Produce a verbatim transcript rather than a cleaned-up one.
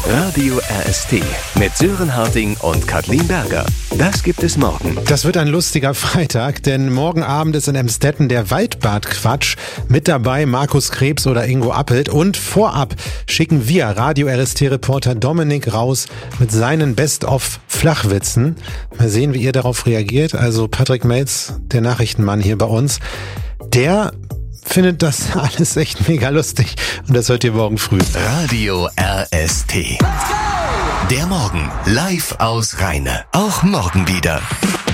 Radio R S T mit Sören Harting und Kathleen Berger. Das gibt es morgen. Das wird ein lustiger Freitag, denn morgen Abend ist in Emstetten der Waldbad-Quatsch. Mit dabei Markus Krebs oder Ingo Appelt. Und vorab schicken wir Radio R S T-Reporter Dominik raus mit seinen Best-of-Flachwitzen. Mal sehen, wie ihr darauf reagiert. Also Patrick Melz, der Nachrichtenmann hier bei uns, der findet das alles echt mega lustig. Und das hört ihr morgen früh. Radio R S T. Der Morgen live aus Rheine. Auch morgen wieder.